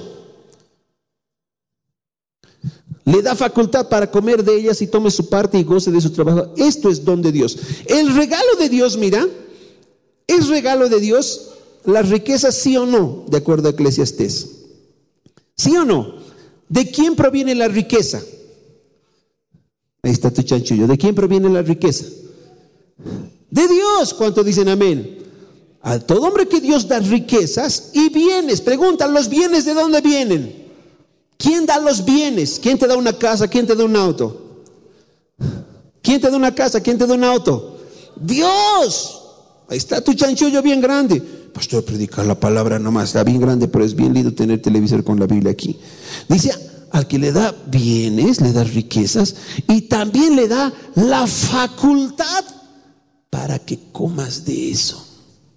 Le da facultad para comer de ellas y tome su parte y goce de su trabajo. Esto es don de Dios. El regalo de Dios, mira, ¿es regalo de Dios las riquezas, sí o no? De acuerdo a Eclesiastés. ¿Sí o no? ¿De quién proviene la riqueza? Ahí está tu chanchullo. ¿De quién proviene la riqueza? De Dios. ¿Cuántos dicen amén? A todo hombre que Dios da riquezas y bienes. Pregunta, ¿los bienes de dónde vienen? ¿Quién da los bienes? ¿Quién te da una casa? ¿Quién te da un auto? ¿Quién te da una casa? ¿Quién te da un auto? Dios. Ahí está tu chanchullo bien grande. Pastor, predicar la palabra nomás, está bien grande, pero es bien lindo tener televisor con la Biblia aquí. Dice, al que le da bienes, le da riquezas, y también le da la facultad para que comas de eso.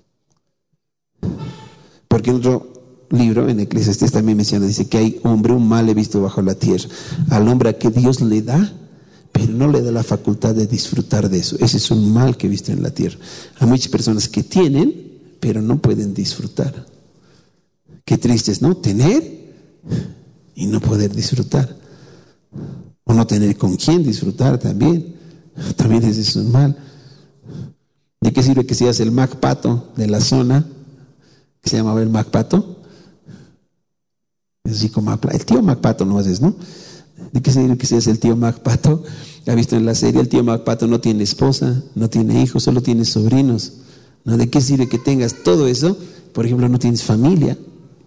Porque en otro libro, en Eclesiastés también menciona, dice que hay hombre, un mal he visto bajo la tierra. Al hombre a que Dios le da, pero no le da la facultad de disfrutar de eso. Ese es un mal que he visto en la tierra. Hay muchas personas que tienen, pero no pueden disfrutar. Qué triste es, ¿no? Tener y no poder disfrutar. O no tener con quién disfrutar también. También ese es un mal. ¿De qué sirve que seas el Mac Pato de la zona? ¿Qué se llamaba el Mac Pato? Es así como el tío Mac Pato no haces, ¿no? ¿De qué sirve que seas el tío Mac Pato? ¿Ha visto en la serie? El tío Mac Pato no tiene esposa, no tiene hijos, solo tiene sobrinos. ¿No? ¿De qué sirve que tengas todo eso? Por ejemplo, no tienes familia.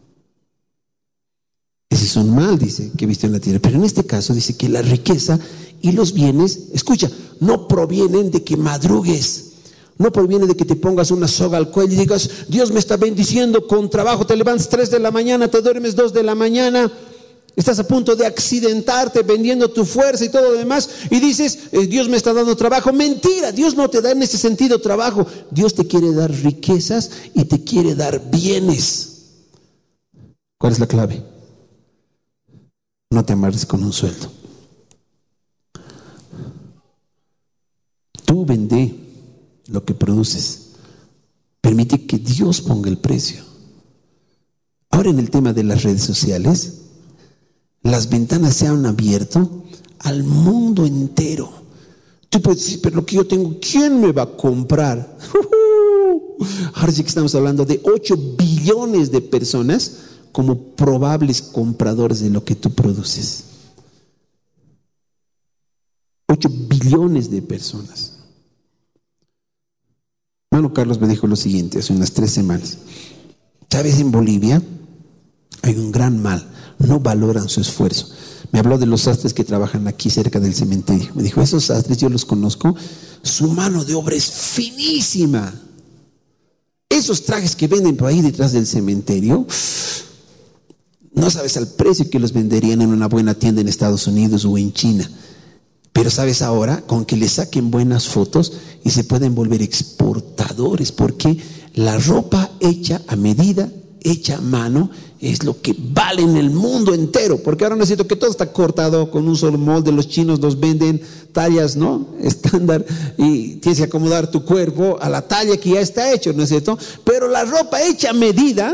Ese es un mal, dice, que he visto en la tierra. Pero en este caso dice que la riqueza y los bienes, escucha, no provienen de que madrugues. No proviene de que te pongas una soga al cuello y digas, Dios me está bendiciendo con trabajo, te levantas 3 de la mañana, te duermes 2 de la mañana, estás a punto de accidentarte vendiendo tu fuerza y todo lo demás y dices, Dios me está dando trabajo. Mentira, Dios no te da en ese sentido trabajo. Dios te quiere dar riquezas y te quiere dar bienes. ¿Cuál es la clave? No te amarres con un sueldo. Tú vende lo que produces. Permite que Dios ponga el precio. Ahora en el tema de las redes sociales, las ventanas se han abierto al mundo entero. Tú puedes decir, pero lo que yo tengo, ¿quién me va a comprar? Ahora sí que estamos hablando de 8 billones de personas como probables compradores de lo que tú produces. 8 billones de personas. Hermano Carlos me dijo lo siguiente hace unas 3 semanas. ¿Sabes? En Bolivia hay un gran mal. No valoran su esfuerzo. Me habló de los sastres que trabajan aquí cerca del cementerio. Me dijo, esos sastres yo los conozco. Su mano de obra es finísima. Esos trajes que venden por ahí detrás del cementerio, no sabes al precio que los venderían en una buena tienda en Estados Unidos o en China. Pero sabes ahora, con que le saquen buenas fotos y se pueden volver exportadores, porque la ropa hecha a medida hecha a mano es lo que vale en el mundo entero, porque ahora no es cierto que todo está cortado con un solo molde. Los chinos nos venden tallas, ¿no?, estándar, y tienes que acomodar tu cuerpo a la talla que ya está hecho, ¿no es cierto? Pero la ropa hecha a medida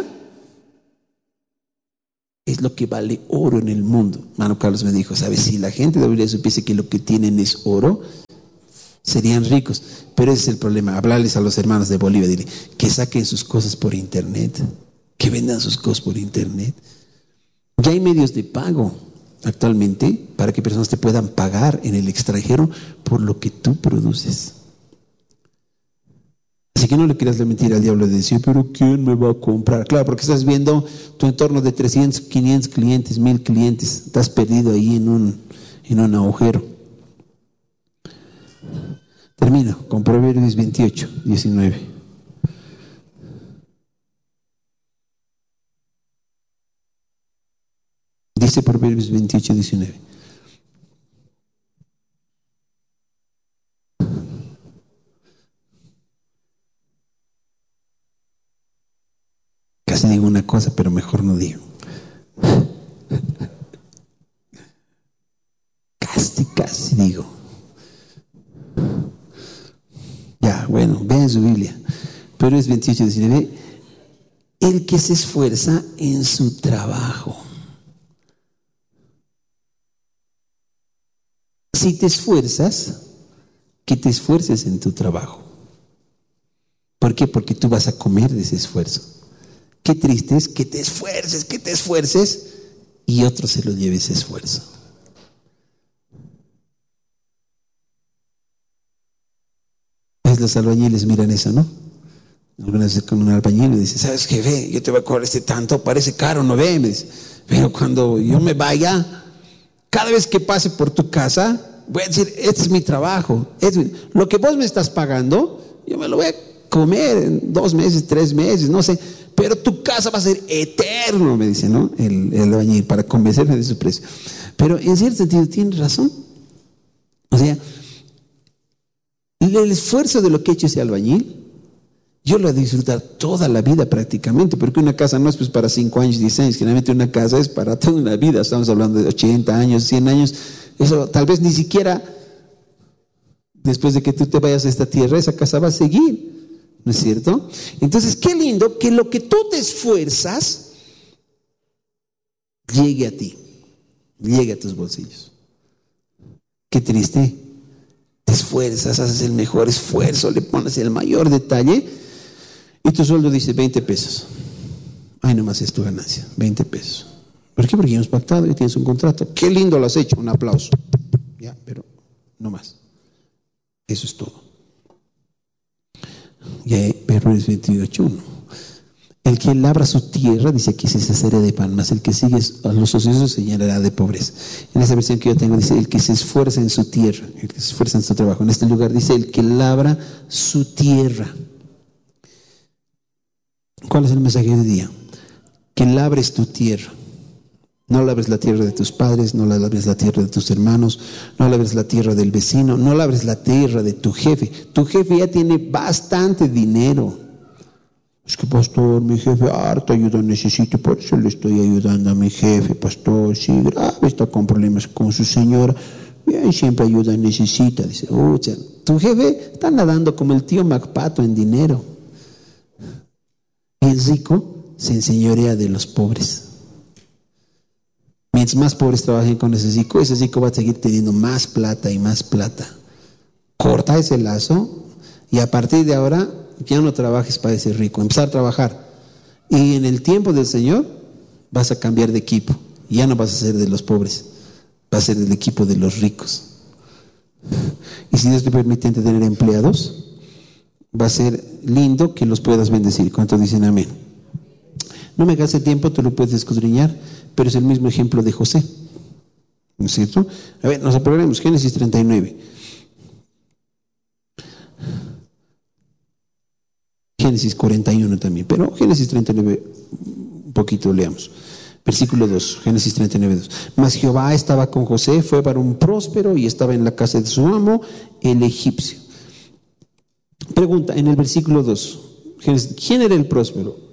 es lo que vale oro en el mundo. Mano Carlos me dijo, ¿sabes? Si la gente de Bolivia supiese que lo que tienen es oro, serían ricos. Pero ese es el problema. Hablarles a los hermanos de Bolivia, dile que saquen sus cosas por internet, que vendan sus cosas por internet. Ya hay medios de pago actualmente para que personas te puedan pagar en el extranjero por lo que tú produces. Así que no le quieras mentir al diablo de decir, pero ¿quién me va a comprar? Claro, porque estás viendo tu entorno de 300, 500 clientes, 1000 clientes. Estás perdido ahí en un agujero. Termino con Proverbios 28, 19. Dice Proverbios 28, 19. Casi digo una cosa, pero mejor no digo. Casi digo. Ya, bueno, vean su Biblia. Proverbios 28, 19. El que se esfuerza en su trabajo. Si te esfuerzas, que te esfuerces en tu trabajo. ¿Por qué? Porque tú vas a comer de ese esfuerzo. Qué triste es que te esfuerces y otro se lo lleve ese esfuerzo. Pues los albañiles miran eso, ¿no? Algunas veces con un albañil me dice, ¿sabes qué? Ve, yo te voy a cobrar tanto, parece caro, ¿no ve? Me dice, pero cuando yo me vaya, cada vez que pase por tu casa, voy a decir, este es mi trabajo. Lo que vos me estás pagando, yo me lo voy a comer en 2 meses, 3 meses, no sé. Pero tu casa va a ser eterno, me dice, ¿no? El albañil, para convencerme de su precio. Pero en cierto sentido tiene razón. O sea, el esfuerzo de lo que ha hecho ese albañil, yo lo he de disfrutar toda la vida prácticamente, porque una casa no es pues para 5 años, 10 años, generalmente una casa es para toda una vida. Estamos hablando de 80 años, 100 años. Eso tal vez ni siquiera después de que tú te vayas a esta tierra, esa casa va a seguir. ¿No es cierto? Entonces, qué lindo que lo que tú te esfuerzas llegue a ti, llegue a tus bolsillos. Qué triste. Te esfuerzas, haces el mejor esfuerzo, le pones el mayor detalle y tu sueldo dice 20 pesos. Ay, nomás es tu ganancia, 20 pesos. ¿Por qué? Porque ya hemos pactado y tienes un contrato. Qué lindo lo has hecho, un aplauso. Ya, pero no más. Eso es todo. Y Proverbios 28:1. El que labra su tierra, dice aquí, se saciará de pan, mas el que sigue a los ociosos se llenará de pobreza. En esa versión que yo tengo dice, el que se esfuerza en su tierra, el que se esfuerza en su trabajo. En este lugar dice, el que labra su tierra. ¿Cuál es el mensaje de día? Que labres tu tierra. No labres la tierra de tus padres, no labres la tierra de tus hermanos, no labres la tierra del vecino, no labres la tierra de tu jefe. Tu jefe ya tiene bastante dinero. Es que, pastor, mi jefe harta ayuda necesita, por eso le estoy ayudando a mi jefe, pastor. Sí, grave, está con problemas con su señora. Bien, siempre ayuda necesita. Dice, tu jefe está nadando como el tío MacPato en dinero. Y el rico se enseñorea de los pobres. Mientras más pobres trabajen con ese rico va a seguir teniendo más plata y más plata. Corta ese lazo y a partir de ahora ya no trabajes para ese rico, empezar a trabajar. Y en el tiempo del Señor vas a cambiar de equipo. Ya no vas a ser de los pobres, vas a ser del equipo de los ricos. Y si Dios te permite tener empleados, va a ser lindo que los puedas bendecir. ¿Cuántos dicen amén? No me gaste tiempo, tú lo puedes escudriñar, pero es el mismo ejemplo de José, ¿no es cierto? A ver, nos aprobaremos Génesis 39. Génesis 41 también, pero Génesis 39, un poquito leamos. Versículo 2, Génesis 39, 2. Mas Jehová estaba con José, fue varón próspero y estaba en la casa de su amo, el egipcio. Pregunta, en el versículo 2, ¿quién era el próspero?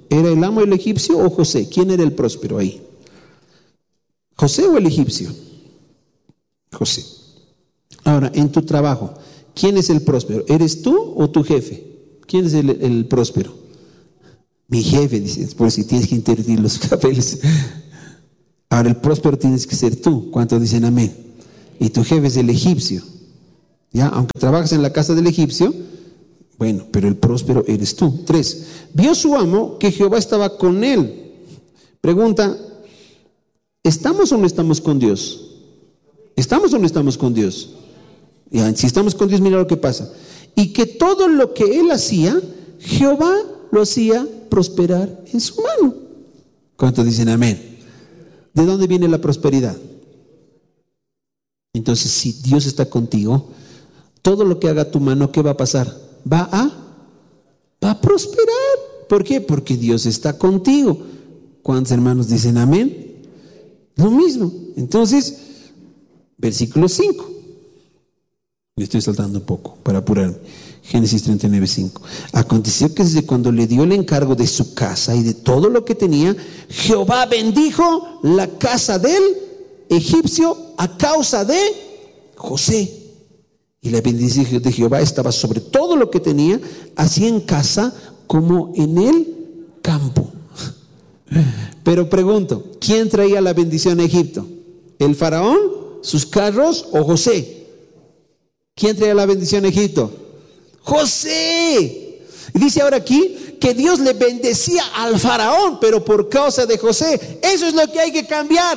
¿Era el amo el egipcio o José? ¿Quién era el próspero ahí? ¿José o el egipcio? José. Ahora, en tu trabajo, ¿quién es el próspero? ¿Eres tú o tu jefe? ¿Quién es el próspero? Mi jefe, dices, por si tienes que invertir los papeles. Ahora, el próspero tienes que ser tú. ¿Cuántos dicen amén? Y tu jefe es el egipcio. ¿Ya? Aunque trabajas en la casa del egipcio, bueno, pero el próspero eres tú. 3. Vio su amo que Jehová estaba con él. Pregunta, ¿estamos o no estamos con Dios? ¿Estamos o no estamos con Dios? Ya, si estamos con Dios, mira lo que pasa. Y que todo lo que él hacía, Jehová lo hacía prosperar en su mano. ¿Cuántos dicen amén? ¿De dónde viene la prosperidad? Entonces, si Dios está contigo, todo lo que haga tu mano, ¿qué va a pasar? Va a prosperar. ¿Por qué? Porque Dios está contigo. ¿Cuántos hermanos dicen amén? Lo mismo. Entonces, versículo 5. Me estoy saltando un poco para apurarme. Génesis 39:5. Aconteció que desde cuando le dio el encargo de su casa y de todo lo que tenía, Jehová bendijo la casa del egipcio a causa de José. Y la bendición de Jehová estaba sobre todo lo que tenía, así en casa como en el campo. Pero pregunto, ¿quién traía la bendición a Egipto? ¿El faraón, sus carros o José? ¿Quién traía la bendición a Egipto? José. Y dice ahora aquí que Dios le bendecía al faraón, pero por causa de José. Eso es lo que hay que cambiar.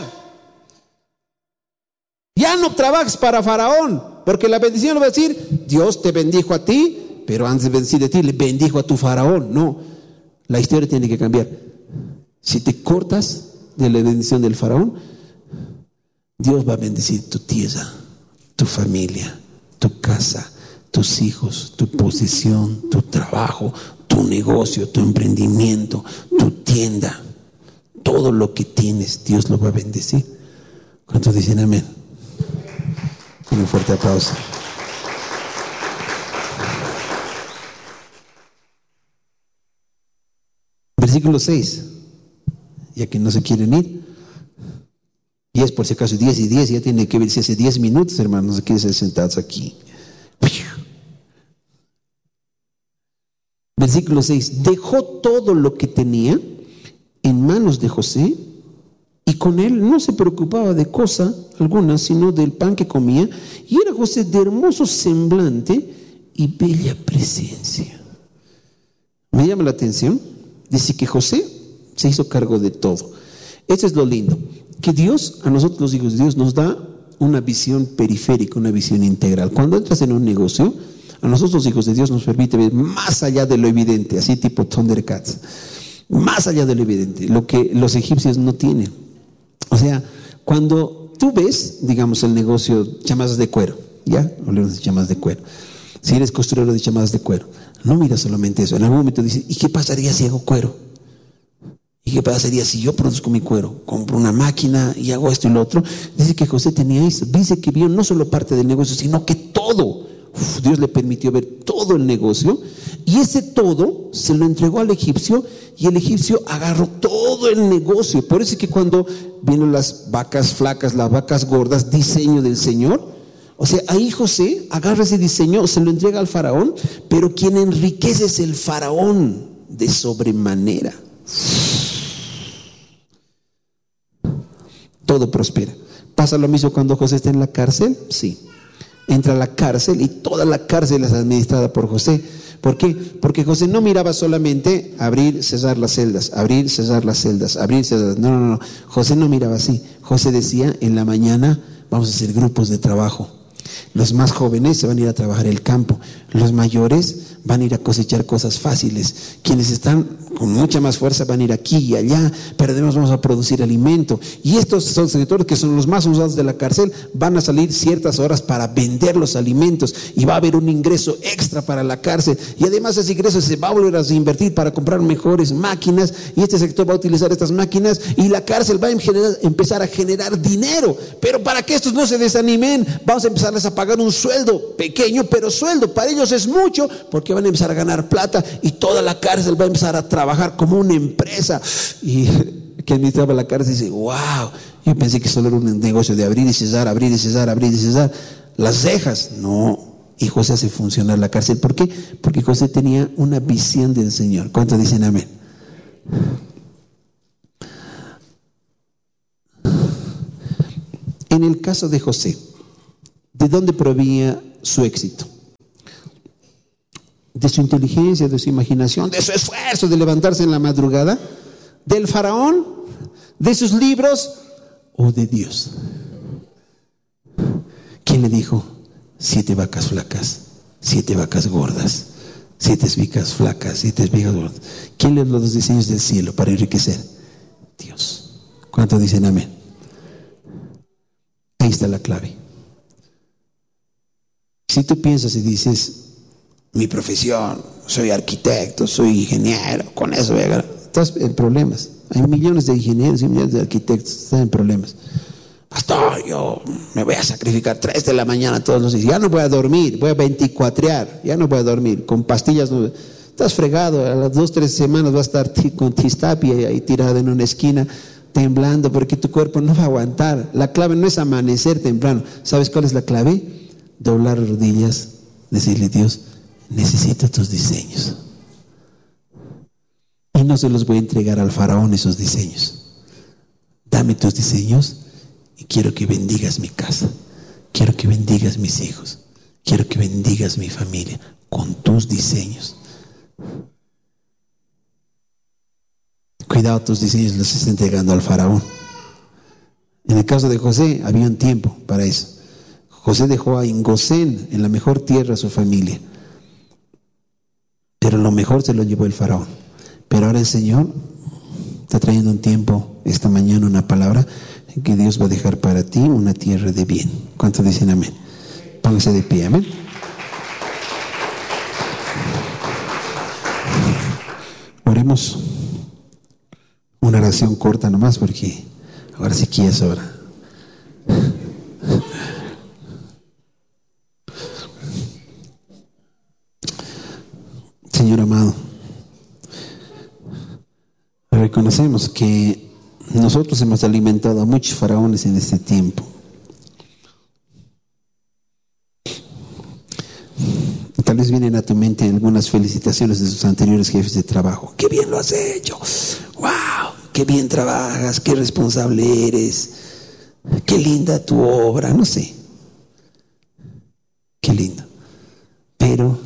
Ya no trabajes para faraón, porque la bendición no va a decir, Dios te bendijo a ti, pero antes de bendecir de ti, le bendijo a tu faraón. No, la historia tiene que cambiar. Si te cortas de la bendición del faraón, Dios va a bendecir tu tierra, tu familia, tu casa, tus hijos, tu posición, tu trabajo, tu negocio, tu emprendimiento, tu tienda. Todo lo que tienes, Dios lo va a bendecir. ¿Cuántos dicen amén? Un fuerte aplauso. Versículo 6. Ya que no se quieren ir. Y es por si acaso 10 y 10, ya tiene que verse hace 10 minutos, hermanos, no se quieren ser sentados aquí. Versículo 6. Dejó todo lo que tenía en manos de José, y con él no se preocupaba de cosa alguna, sino del pan que comía. Y era José de hermoso semblante y bella presencia. Me llama la atención. Dice que José se hizo cargo de todo. Eso es lo lindo. Que Dios, a nosotros los hijos de Dios, nos da una visión periférica, una visión integral. Cuando entras en un negocio, a nosotros los hijos de Dios nos permite ver más allá de lo evidente, así tipo Thundercats. Más allá de lo evidente, lo que los egipcios no tienen. O sea, cuando tú ves, digamos, el negocio chamarras de cuero, ¿ya? Hablemos de chamarras de cuero. Si eres costurero de chamarras de cuero, no miras solamente eso. En algún momento dices, ¿y qué pasaría si hago cuero? ¿Y qué pasaría si yo produzco mi cuero? Compro una máquina y hago esto y lo otro. Dice que José tenía eso. Dice que vio no solo parte del negocio, sino que todo. Dios le permitió ver todo el negocio. Y ese todo se lo entregó al egipcio. Y el egipcio agarró todo el negocio. Por eso es que cuando vienen las vacas flacas, las vacas gordas, diseño del Señor. O sea, ahí José agarra ese diseño, se lo entrega al faraón. Pero quien enriquece es el faraón de sobremanera. Todo prospera. ¿Pasa lo mismo cuando José está en la cárcel? Sí. Entra a la cárcel y toda la cárcel es administrada por José. ¿Por qué? Porque José no miraba solamente abrir, cerrar las celdas, abrir, cerrar las celdas, abrir, cerrar. No. José no miraba así. José decía, en la mañana vamos a hacer grupos de trabajo. Los más jóvenes se van a ir a trabajar el campo. Los mayores van a ir a cosechar cosas fáciles. Quienes están con mucha más fuerza van a ir aquí y allá, pero además vamos a producir alimento. Y estos son sectores que son los más usados de la cárcel, van a salir ciertas horas para vender los alimentos y va a haber un ingreso extra para la cárcel. Y además ese ingreso se va a volver a invertir para comprar mejores máquinas y este sector va a utilizar estas máquinas y la cárcel va a empezar a generar dinero. Pero para que estos no se desanimen, vamos a empezar empezarles a pagar un sueldo pequeño, pero sueldo para ellos es mucho, porque van a empezar a ganar plata y toda la cárcel va a empezar a trabajar como una empresa. Y que administraba la cárcel dice: wow, yo pensé que solo era un negocio de abrir y cerrar, abrir y cerrar, abrir y cerrar las cejas. No. Y José hace funcionar la cárcel. ¿Por qué? Porque José tenía una visión del Señor. ¿Cuántos dicen amén? En el caso de José, ¿de dónde provenía su éxito? ¿De su inteligencia, de su imaginación, de su esfuerzo de levantarse en la madrugada? ¿Del faraón? ¿De sus libros? ¿O de Dios? ¿Quién le dijo: 7 vacas flacas, 7 vacas gordas, 7 espigas flacas, 7 espigas gordas? ¿Quién le dio los diseños del cielo para enriquecer? Dios. ¿Cuántos dicen amén? Ahí está la clave. Si tú piensas y dices: mi profesión, soy arquitecto, soy ingeniero, con eso voy a ganar, estás en problemas. Hay millones de ingenieros y millones de arquitectos que están en problemas. Pastor, yo me voy a sacrificar 3 de la mañana todos los días, ya no voy a dormir, voy a 24ear, ya no voy a dormir, con pastillas no. Estás fregado, a las 2-3 semanas vas a estar con tistapia ahí tirado en una esquina, temblando, porque tu cuerpo no va a aguantar. La clave no es amanecer temprano. ¿Sabes cuál es la clave? Doblar rodillas, decirle: Dios, necesito tus diseños. Y no se los voy a entregar al faraón esos diseños. Dame tus diseños y quiero que bendigas mi casa. Quiero que bendigas mis hijos. Quiero que bendigas mi familia con tus diseños. Cuidado, tus diseños los estás entregando al faraón. En el caso de José, había un tiempo para eso. José dejó en Gosén, en la mejor tierra, a su familia. Pero lo mejor se lo llevó el faraón. Pero ahora el Señor está trayendo un tiempo, esta mañana, una palabra en que Dios va a dejar para ti una tierra de bien. ¿Cuántos dicen amén? Póngase de pie, amén. Oremos una oración corta nomás, porque ahora sí que es hora. Señor amado, reconocemos que nosotros hemos alimentado a muchos faraones en este tiempo. Tal vez vienen a tu mente algunas felicitaciones de sus anteriores jefes de trabajo. ¡Qué bien lo has hecho! ¡Wow! ¡Qué bien trabajas! ¡Qué responsable eres! ¡Qué linda tu obra! No sé. ¡Qué lindo! Pero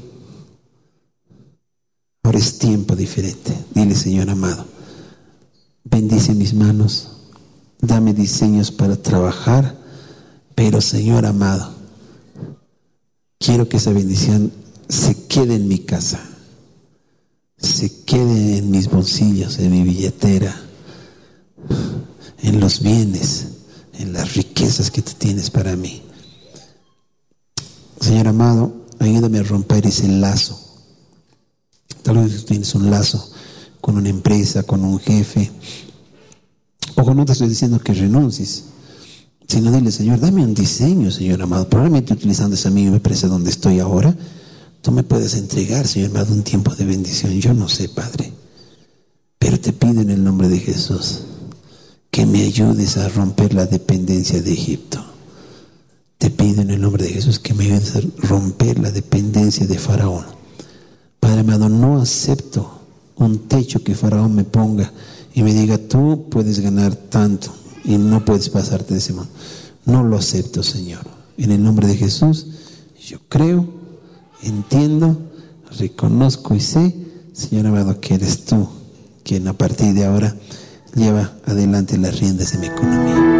ahora es tiempo diferente. Dile: Señor amado, bendice mis manos, dame diseños para trabajar, pero Señor amado, quiero que esa bendición se quede en mi casa, se quede en mis bolsillos, en mi billetera, en los bienes, en las riquezas que tú tienes para mí. Señor amado, ayúdame a romper ese lazo. Tal vez tú tienes un lazo con una empresa, con un jefe. Ojo, no te estoy diciendo que renuncies, sino dile: Señor, dame un diseño, Señor amado. Probablemente utilizando esa misma empresa donde estoy ahora, tú me puedes entregar, Señor amado, un tiempo de bendición. Yo no sé, Padre, pero te pido en el nombre de Jesús que me ayudes a romper la dependencia de Egipto. Te pido en el nombre de Jesús que me ayudes a romper la dependencia de Faraón. Padre amado, no acepto un techo que Faraón me ponga y me diga: tú puedes ganar tanto y no puedes pasarte de ese mundo. No lo acepto, Señor. En el nombre de Jesús, yo creo, entiendo, reconozco y sé, Señor amado, que eres tú quien a partir de ahora lleva adelante las riendas de mi economía.